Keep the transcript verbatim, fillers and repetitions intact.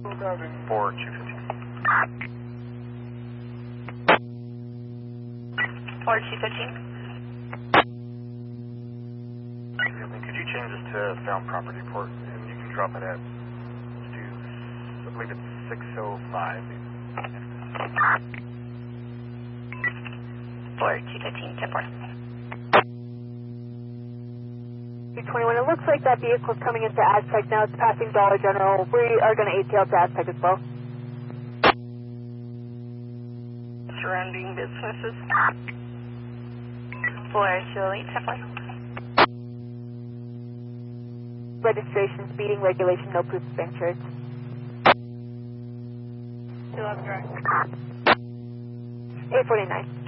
four two fifteen. four two fifteen. Could you change this to found property report, and you can drop it at, let's do, I believe it's six oh five. four two fifteen, ten four. two twenty-one, it looks like that vehicle's coming into Aztec now. It's passing Dollar General. We are going to A T L to Aztec as well. Surrounding businesses. four two oh eight, ten four. Registration, speeding, regulation, no proof of insurance. two eleven direct. eight forty-nine.